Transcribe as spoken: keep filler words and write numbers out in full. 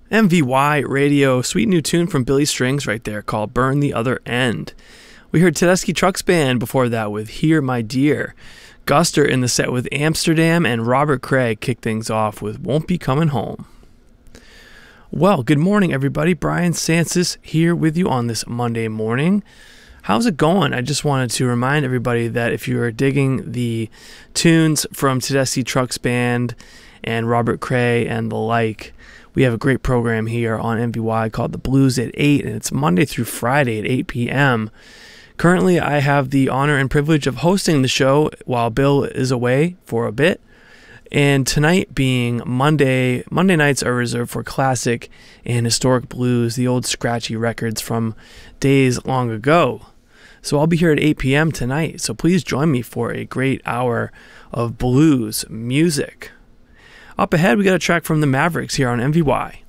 M V Y Radio, sweet new tune from Billy Strings right there called Burn the Other End. We heard Tedeschi Trucks Band before that with Here My Dear. Guster in the set with Amsterdam, and Robert Craig kicked things off with Won't Be Coming Home. Well, good morning everybody. Brian Sansis here with you on this Monday morning. How's it going? I just wanted to remind everybody that if you are digging the tunes from Tedeschi Trucks Band and Robert Cray and the like, we have a great program here on M V Y called The Blues at eight, and it's Monday through Friday at eight p.m. Currently, I have the honor and privilege of hosting the show while Bill is away for a bit. And tonight being Monday, Monday nights are reserved for classic and historic blues, the old scratchy records from days long ago. So I'll be here at eight p.m. tonight, so please join me for a great hour of blues music. Up ahead, we got a track from the Mavericks here on M V Y.